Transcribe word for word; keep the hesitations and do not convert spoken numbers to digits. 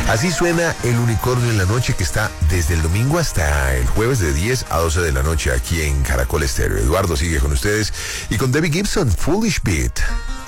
Así suena El Unicornio en la Noche, que está desde el domingo hasta el jueves de diez a doce de la noche aquí en Caracol Estéreo. Eduardo sigue con ustedes y con Debbie Gibson, Foolish Beat.